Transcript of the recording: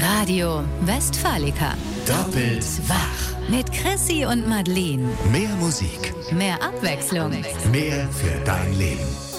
Radio Westfalica. Doppelt wach. Mit Chrissy und Madeleine. Mehr Musik. Mehr Abwechslung. Mehr für dein Leben.